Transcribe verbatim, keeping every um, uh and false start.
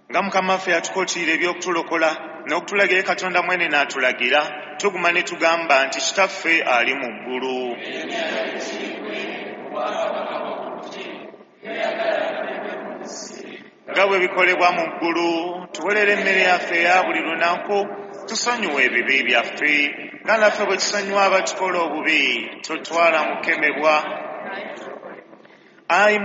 nga Mukama waffe yatukootira eby'okutulokola n'okutulagira Katonda mwene n'atulagira, tuguma ne tugamba nti Kitaffe ali mu ggulu. Nga bwe bikolebwa mu ggulu, tuweerere emmere yaffe eya buli lunaku, tusonyiwe ebibi byaffe nga naffe bwe tusonyiwa abatukola obubi, totwala mu kukemebwa. Ayi